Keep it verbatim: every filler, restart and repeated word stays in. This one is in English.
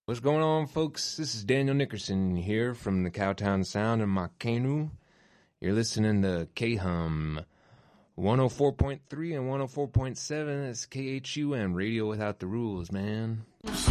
What's going on, folks? This is Daniel Nickerson here from the Cowtown Sound in Makenu. You're listening to K-Hum one oh four point three and one oh four point seven. It's K H U M, Radio Without the Rules, man.